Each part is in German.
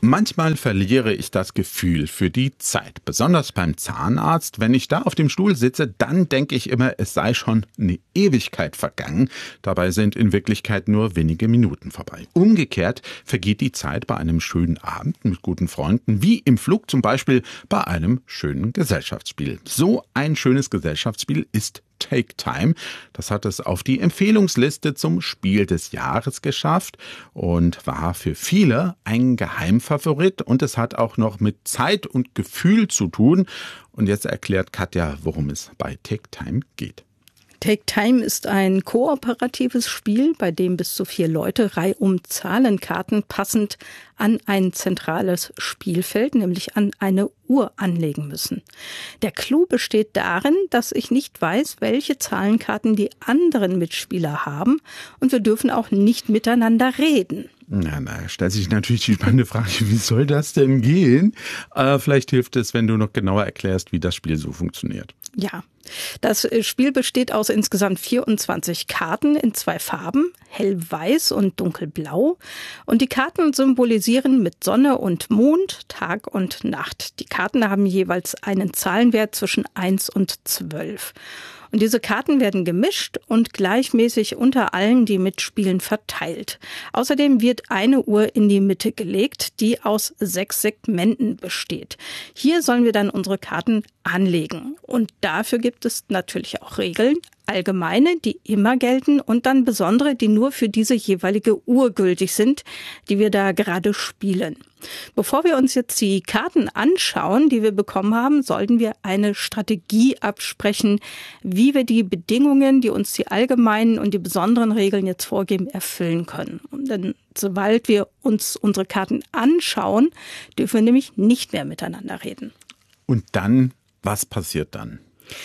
Manchmal verliere ich das Gefühl für die Zeit, besonders beim Zahnarzt. Wenn ich da auf dem Stuhl sitze, dann denke ich immer, es sei schon eine Ewigkeit vergangen. Dabei sind in Wirklichkeit nur wenige Minuten vorbei. Umgekehrt vergeht die Zeit bei einem schönen Abend mit guten Freunden, wie im Flug zum Beispiel bei einem schönen Gesellschaftsspiel. So ein schönes Gesellschaftsspiel ist Take Time. Das hat es auf die Empfehlungsliste zum Spiel des Jahres geschafft und war für viele ein Geheimfavorit. Und es hat auch noch mit Zeit und Gefühl zu tun. Und jetzt erklärt Katja, worum es bei Take Time geht. Take Time ist ein kooperatives Spiel, bei dem bis zu 4 Leute reihum Zahlenkarten passend an ein zentrales Spielfeld, nämlich an eine Uhr, anlegen müssen. Der Clou besteht darin, dass ich nicht weiß, welche Zahlenkarten die anderen Mitspieler haben, und wir dürfen auch nicht miteinander reden. Ja, da stellt sich natürlich die spannende Frage, wie soll das denn gehen? Vielleicht hilft es, wenn du noch genauer erklärst, wie das Spiel so funktioniert. Ja, das Spiel besteht aus insgesamt 24 Karten in 2 Farben, hellweiß und dunkelblau. Und die Karten symbolisieren mit Sonne und Mond, Tag und Nacht. Die Karten haben jeweils einen Zahlenwert zwischen 1 und 12. Und diese Karten werden gemischt und gleichmäßig unter allen, die mitspielen, verteilt. Außerdem wird eine Uhr in die Mitte gelegt, die aus 6 Segmenten besteht. Hier sollen wir dann unsere Karten anlegen. Und dafür gibt es natürlich auch Regeln. Allgemeine, die immer gelten, und dann besondere, die nur für diese jeweilige Uhr gültig sind, die wir da gerade spielen. Bevor wir uns jetzt die Karten anschauen, die wir bekommen haben, sollten wir eine Strategie absprechen, wie wir die Bedingungen, die uns die allgemeinen und die besonderen Regeln jetzt vorgeben, erfüllen können. Und denn sobald wir uns unsere Karten anschauen, dürfen wir nämlich nicht mehr miteinander reden. Und dann, was passiert dann?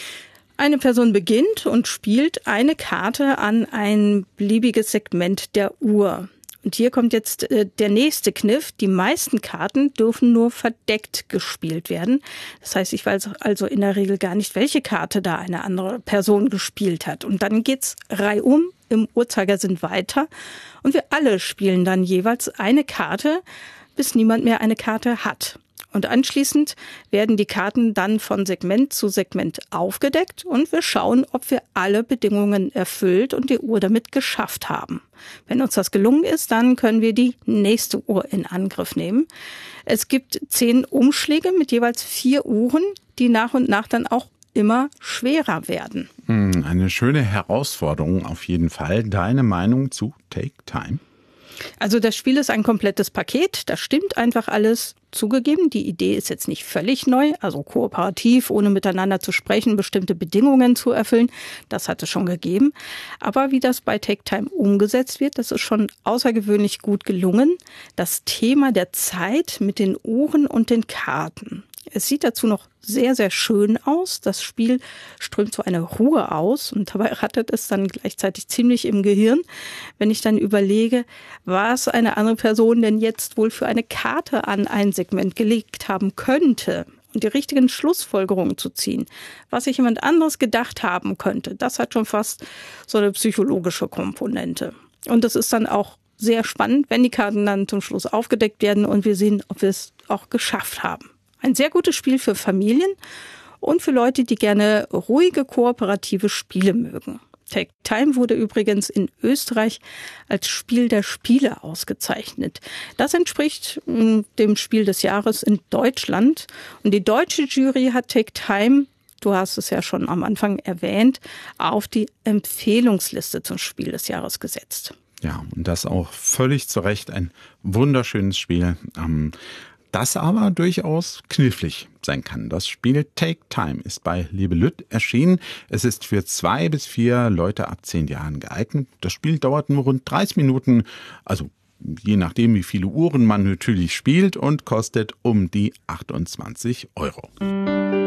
Eine Person beginnt und spielt eine Karte an ein beliebiges Segment der Uhr. Und hier kommt jetzt der nächste Kniff. Die meisten Karten dürfen nur verdeckt gespielt werden. Das heißt, ich weiß also in der Regel gar nicht, welche Karte da eine andere Person gespielt hat. Und dann geht's reihum im Uhrzeigersinn weiter. Und wir alle spielen dann jeweils eine Karte, bis niemand mehr eine Karte hat. Und anschließend werden die Karten dann von Segment zu Segment aufgedeckt und wir schauen, ob wir alle Bedingungen erfüllt und die Uhr damit geschafft haben. Wenn uns das gelungen ist, dann können wir die nächste Uhr in Angriff nehmen. Es gibt 10 Umschläge mit jeweils 4 Uhren, die nach und nach dann auch immer schwerer werden. Eine schöne Herausforderung auf jeden Fall. Deine Meinung zu Take Time? Also das Spiel ist ein komplettes Paket, da stimmt einfach alles. Zugegeben, die Idee ist jetzt nicht völlig neu, also kooperativ, ohne miteinander zu sprechen, bestimmte Bedingungen zu erfüllen, das hat es schon gegeben. Aber wie das bei Take Time umgesetzt wird, das ist schon außergewöhnlich gut gelungen. Das Thema der Zeit mit den Uhren und den Karten. Es sieht dazu noch sehr, sehr schön aus. Das Spiel strömt so eine Ruhe aus und dabei rattert es dann gleichzeitig ziemlich im Gehirn, wenn ich dann überlege, was eine andere Person denn jetzt wohl für eine Karte an ein Segment gelegt haben könnte und die richtigen Schlussfolgerungen zu ziehen, was sich jemand anderes gedacht haben könnte. Das hat schon fast so eine psychologische Komponente. Und das ist dann auch sehr spannend, wenn die Karten dann zum Schluss aufgedeckt werden und wir sehen, ob wir es auch geschafft haben. Ein sehr gutes Spiel für Familien und für Leute, die gerne ruhige, kooperative Spiele mögen. Take Time wurde übrigens in Österreich als Spiel der Spiele ausgezeichnet. Das entspricht dem Spiel des Jahres in Deutschland. Und die deutsche Jury hat Take Time, du hast es ja schon am Anfang erwähnt, auf die Empfehlungsliste zum Spiel des Jahres gesetzt. Ja, und das auch völlig zu Recht ein wunderschönes Spiel. Das aber durchaus knifflig sein kann. Das Spiel Take Time ist bei Libelüt erschienen. Es ist für 2 bis 4 Leute ab 10 Jahren geeignet. Das Spiel dauert nur rund 30 Minuten, also je nachdem, wie viele Uhren man natürlich spielt, und kostet um die 28 €.